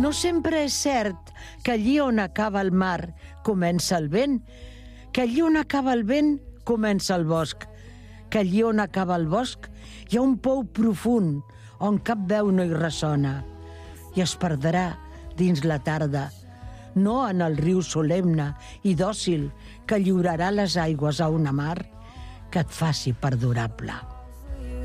No sempre és cert que allí on acaba el mar comença el vent, que allí on acaba el vent comença el bosc, que allí on acaba el bosc hi ha un pou profund on cap veu no hi ressona i es perdrà dins la tarda, no en el riu solemne i dòcil que lliurarà les aigües a una mar que et faci perdurable.